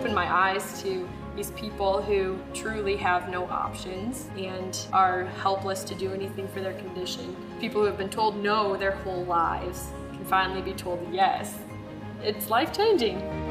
opened my eyes to these people who truly have no options and are helpless to do anything for their condition. People who have been told no their whole lives can finally be told yes. It's life-changing.